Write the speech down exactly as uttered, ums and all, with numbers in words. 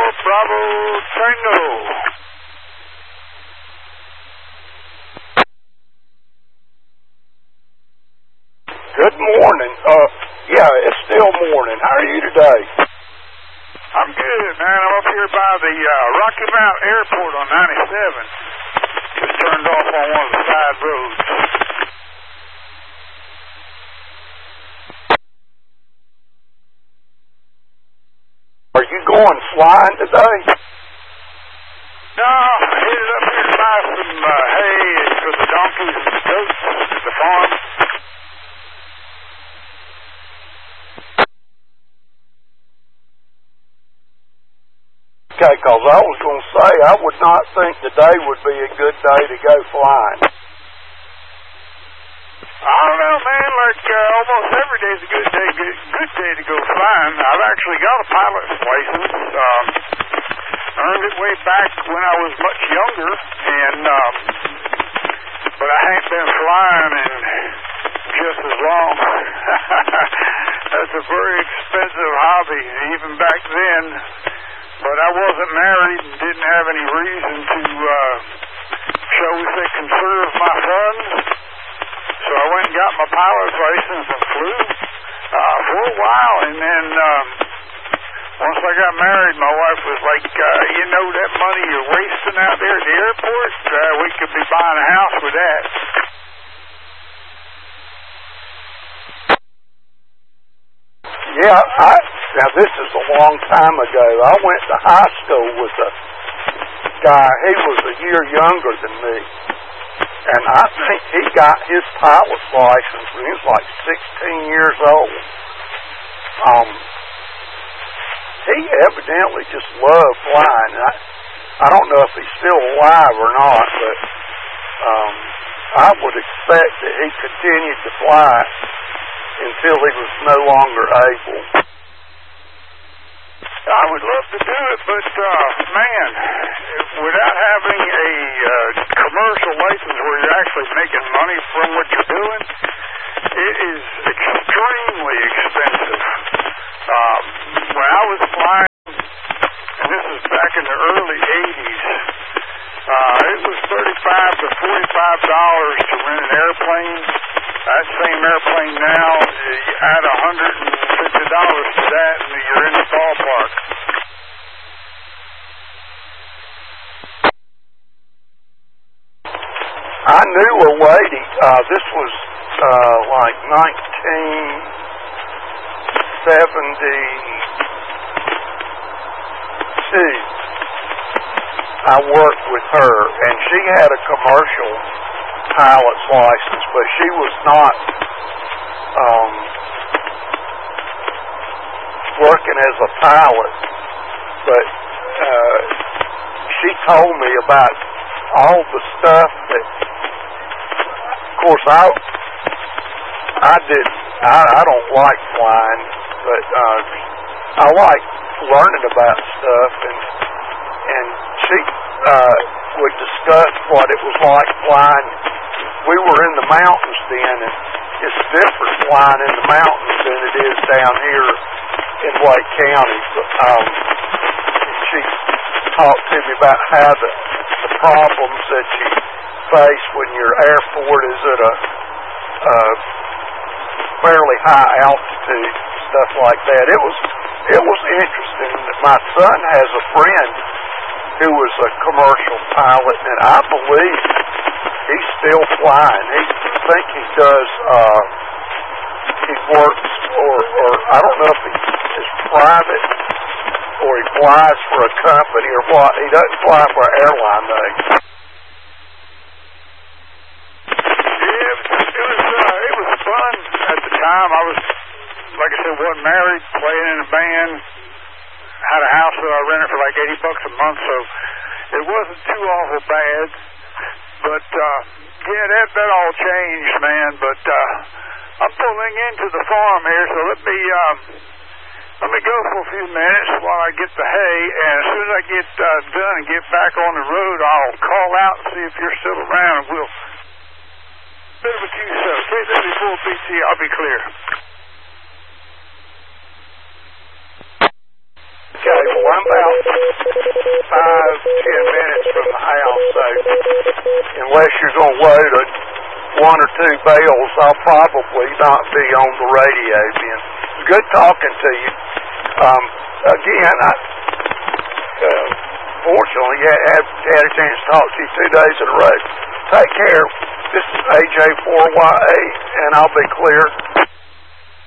Bravo Tango. Good morning. Uh, yeah, it's still morning. How are you today? I'm good, man. I'm up here by the uh, Rocky Mount Airport on ninety-seven. Just turned off on one of the side roads. Are you going flying today? No, I headed up here to buy some uh, hay for the donkeys and the goats at the farm. Okay, because I was going to say, I would not think today would be a good day to go flying. I don't know, man. Like, uh, almost every day is a good day, good, good day to go flying. I've actually got a pilot's license. Um, earned it way back when I was much younger, and um, but I ain't been flying in just as long. That's a very expensive hobby, even back then. But I wasn't married and didn't have any reason to, uh, shall we say, conserve my funds. So I went and got my pilot's license and flew uh, for a while. And then um, once I got married, my wife was like, uh, you know, that money you're wasting out there at the airport, uh, we could be buying a house with that. Yeah, I, now this is a long time ago. I went to high school with a guy. He was a year younger than me. And I think he got his pilot's license when he was like sixteen years old. Um, he evidently just loved flying. I, I don't know if he's still alive or not, but um, I would expect that he continued to fly until he was no longer able. I would love to do it, but, uh, man, without having a uh, commercial license where you're actually making money from what you're doing, it is extremely expensive. Um, when I was flying, and this was back in the early eighties, uh, it was thirty-five to forty-five dollars to rent an airplane. That same airplane now, you add one hundred fifty dollars to that, and you're in the ballpark. I knew a lady, uh, this was uh, like nineteen seventy-two. I worked with her, and she had a commercial pilot's license, but she was not um, working as a pilot. But uh, she told me about all the stuff that, of course, I I did. I, I don't like flying, but uh, I like learning about stuff, and and she uh, would discuss what it was like flying. We were in the mountains then, and it's different flying in the mountains than it is down here in Lake County. But, um, she talked to me about how the, the problems that you face when your airport is at a uh, fairly high altitude, stuff like that. It was it was interesting. My son has a friend who was a commercial pilot, and I believe he's still flying. He I think he does. Uh, he works, or or I don't know if he is private or he flies for a company or what. He doesn't fly for an airline, though. Yeah, it was uh, it was fun at the time. I was, like I said, wasn't married, playing in a band. Had a house that I rented for like eighty bucks a month, so it wasn't too awful bad. But uh, yeah, that that all changed, man. But uh, I'm pulling into the farm here, so let me um, let me go for a few minutes while I get the hay. And as soon as I get uh, done and get back on the road, I'll call out and see if you're still around. And we'll bit of a Q S O. K seventy-four B T. I'll be clear. Okay, well, I'm about five, ten minutes from the house, so unless you're going to load a, one or two bales, I'll probably not be on the radio then. Good talking to you. Um, again, I uh, fortunately had, had a chance to talk to you two days in a row. Take care. This is A J four Y A, and I'll be clear